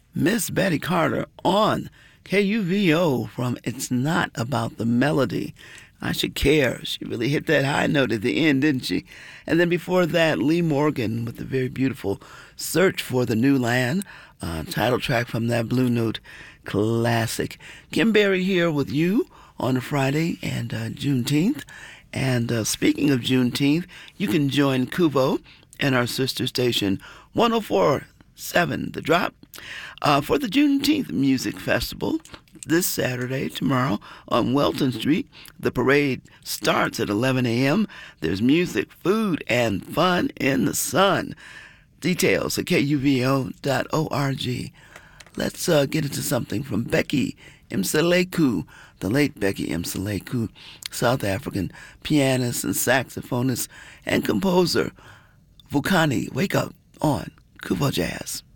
Miss Betty Carter on KUVO from It's Not About the Melody. I Should Care. She really hit that high note at the end, didn't she? And then before that, Lee Morgan with the very beautiful Search for the New Land, title track from that Blue Note classic. Kim Berry here with you on a Friday and Juneteenth. And speaking of Juneteenth, you can join KUVO and our sister station 104.7 The Drop for the Juneteenth Music Festival this Saturday, tomorrow, on Welton Street. The parade starts at 11 a.m. There's music, food, and fun in the sun. Details at kuvo.org. Let's get into something from Becky Mseleku, the late Becky Mseleku, South African pianist and saxophonist and composer. Vukani, wake up on KUVO Jazz.